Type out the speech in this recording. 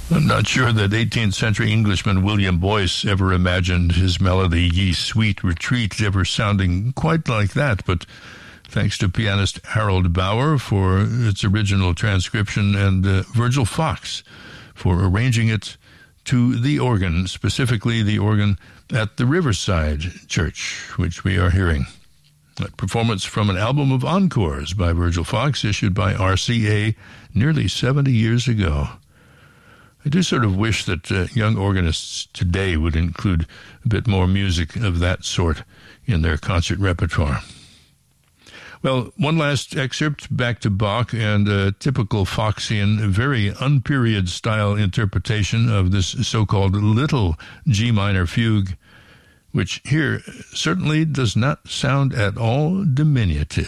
I'm not sure that 18th century Englishman William Boyce ever imagined his melody, Ye Sweet Retreat, ever sounding quite like that, but thanks to pianist Harold Bauer for its original transcription and Virgil Fox for arranging it to the organ, specifically the organ at the Riverside Church, which we are hearing. A performance from an album of encores by Virgil Fox, issued by RCA nearly 70 years ago. I do sort of wish that young organists today would include a bit more music of that sort in their concert repertoire. Well, one last excerpt back to Bach and a typical Foxian, very unperiod-style interpretation of this so-called Little G minor fugue, which here certainly does not sound at all diminutive.